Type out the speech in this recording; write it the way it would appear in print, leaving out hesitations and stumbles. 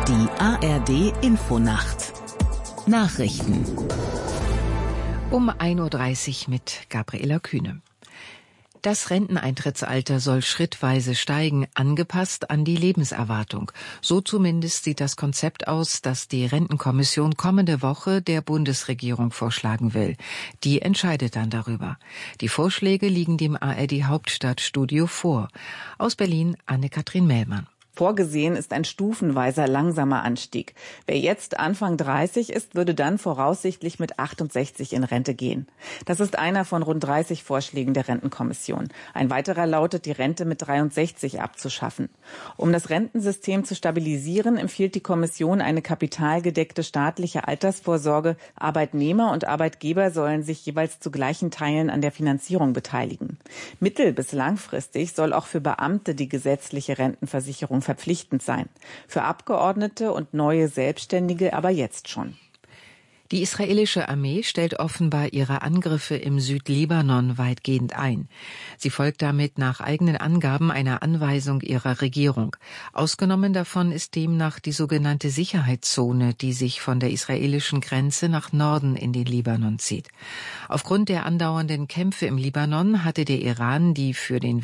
Die ARD-Infonacht Nachrichten Um 1.30 Uhr mit Gabriela Kühne. Das Renteneintrittsalter soll schrittweise steigen, angepasst an die Lebenserwartung. So zumindest sieht das Konzept aus, das die Rentenkommission kommende Woche der Bundesregierung vorschlagen will. Die entscheidet dann darüber. Die Vorschläge liegen dem ARD-Hauptstadtstudio vor. Aus Berlin Anne-Kathrin Mellmann. Vorgesehen ist ein stufenweiser, langsamer Anstieg. Wer jetzt Anfang 30 ist, würde dann voraussichtlich mit 68 in Rente gehen. Das ist einer von rund 30 Vorschlägen der Rentenkommission. Ein weiterer lautet, die Rente mit 63 abzuschaffen. Um das Rentensystem zu stabilisieren, empfiehlt die Kommission eine kapitalgedeckte staatliche Altersvorsorge. Arbeitnehmer und Arbeitgeber sollen sich jeweils zu gleichen Teilen an der Finanzierung beteiligen. Mittel- bis langfristig soll auch für Beamte die gesetzliche Rentenversicherung verpflichtend sein. Für Abgeordnete und neue Selbstständige aber jetzt schon. Die israelische Armee stellt offenbar ihre Angriffe im Südlibanon weitgehend ein. Sie folgt damit nach eigenen Angaben einer Anweisung ihrer Regierung. Ausgenommen davon ist demnach die sogenannte Sicherheitszone, die sich von der israelischen Grenze nach Norden in den Libanon zieht. Aufgrund der andauernden Kämpfe im Libanon hatte der Iran die für den